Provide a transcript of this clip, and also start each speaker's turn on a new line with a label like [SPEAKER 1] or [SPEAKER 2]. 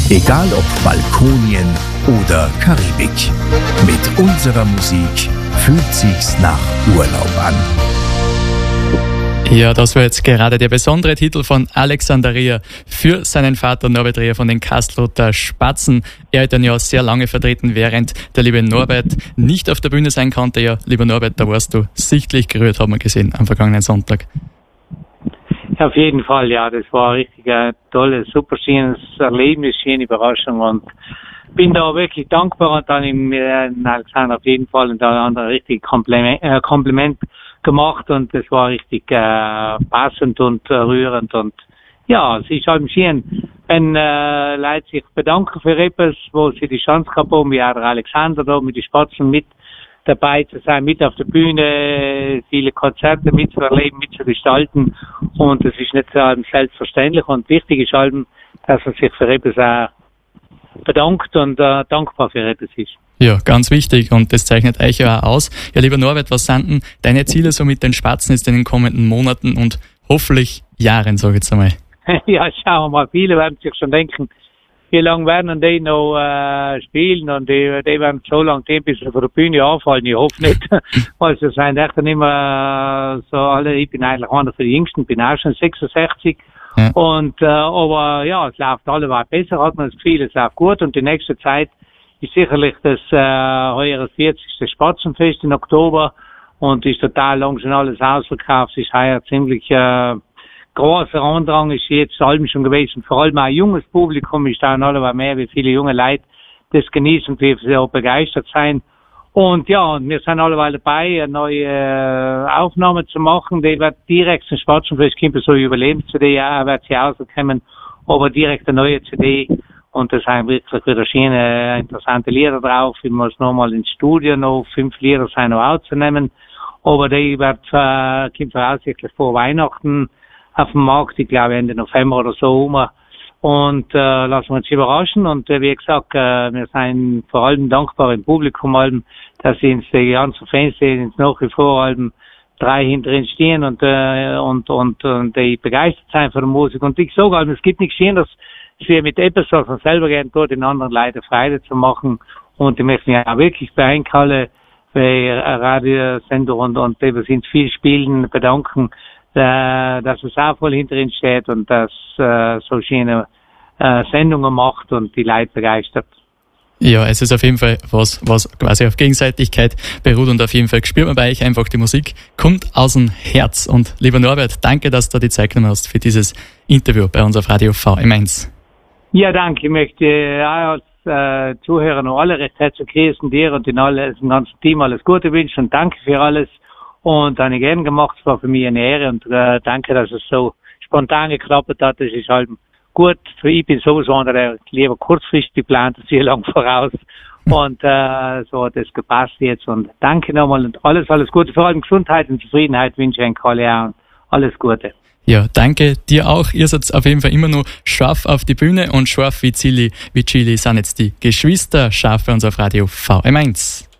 [SPEAKER 1] Egal ob Balkonien oder Karibik. Mit unserer Musik fühlt sich's nach Urlaub an.
[SPEAKER 2] Ja, das war jetzt gerade der besondere Titel von Alexander Rier für seinen Vater Norbert Rier von den Kastelruther Spatzen. Er hat dann ja sehr lange vertreten, während der liebe Norbert nicht auf der Bühne sein konnte. Ja, lieber Norbert, da warst du sichtlich gerührt, haben wir gesehen, am vergangenen Sonntag.
[SPEAKER 3] Auf jeden Fall, ja, das war richtig ein tolles, super schönes Erlebnis, schöne Überraschung und bin da wirklich dankbar und dann im Alexander auf jeden Fall und dann ein richtig Kompliment gemacht und das war richtig passend und rührend und ja, es ist halt schön, wenn Leute sich bedanken für etwas, wo sie die Chance gehabt haben, wie auch der Alexander da mit den Spatzen mit dabei zu sein, mit auf der Bühne, viele Konzerte mitzuerleben, mitzugestalten und das ist nicht selbstverständlich und wichtig ist halt, dass man sich für etwas auch bedankt und dankbar für etwas ist.
[SPEAKER 2] Ja, ganz wichtig und das zeichnet euch ja auch aus. Ja, lieber Norbert, was sind denn deine Ziele so mit den Spatzen jetzt in den kommenden Monaten und hoffentlich Jahren, sage ich jetzt einmal?
[SPEAKER 3] Ja, schauen wir mal, viele werden sich schon denken, wie lange werden die noch spielen und die werden so lange stehen, bis sie von der Bühne anfallen. Ich hoffe nicht, weil sie sind echt dann immer so alle, ich bin eigentlich einer für die Jüngsten, bin auch schon 66. Ja. Und aber ja, es läuft alleweil besser, hat man das Gefühl, es läuft gut und die nächste Zeit ist sicherlich das heuer 40. Spatzenfest im Oktober und ist total lang schon alles ausverkauft. Es ist heuer ziemlich großer Andrang, ist jetzt allem schon gewesen. Vor allem auch junges Publikum ist da alleweil mehr, wie viele junge Leute das genießen, wie sie auch begeistert sein. Und ja, wir sind alleweil dabei, eine neue Aufnahme zu machen. Die wird direkt zum Spatzenfest kommen, so Überlebens-CD, ja, wird sie rauskommen, aber direkt eine neue CD. Und da sind wirklich wieder schöne, interessante Lieder drauf. Ich muss nochmal ins Studio noch 5 Lieder sein noch aufzunehmen. Aber die wird, kommt voraussichtlich vor Weihnachten auf den Markt, ich glaube Ende November oder so rum. Und lassen wir uns überraschen. Und wie gesagt, wir sind vor allem dankbar im Publikum, dass sie uns die ganzen Fans, die uns nach wie vor 3 hinterhin stehen und die begeistert sein von der Musik. Und ich sage es gibt nichts Schöneres, wir mit etwas, was man selber gerne tut, den anderen Leuten Freude zu machen. Und ich möchte mich auch wirklich bei allen Radiosender und die, was uns viel spielen, bedanken, dass es auch voll hinter ihnen steht und dass so schöne Sendungen macht und die Leute begeistert.
[SPEAKER 2] Ja, es ist auf jeden Fall was quasi auf Gegenseitigkeit beruht und auf jeden Fall spürt man bei euch einfach, die Musik kommt aus dem Herz. Und lieber Norbert, danke, dass du die Zeit genommen hast für dieses Interview bei uns auf Radio VM1.
[SPEAKER 3] Ja, danke. Ich möchte auch als Zuhörer noch alle recht herzlich grüßen, dir und dem ganzen Team alles Gute wünschen und danke für alles. Und habe ich gern gemacht, es war für mich eine Ehre und danke, dass es so spontan geklappt hat. Das ist halt gut. Ich bin sowieso einer, der lieber kurzfristig plant, als sehr lang voraus. Und so hat das gepasst jetzt. Und danke nochmal und alles Gute. Vor allem Gesundheit und Zufriedenheit wünsche ich euch alle und alles Gute.
[SPEAKER 2] Ja, danke dir auch. Ihr seid auf jeden Fall immer noch scharf auf die Bühne und scharf wie Chili sind jetzt die Geschwister scharf bei uns auf Radio VM1.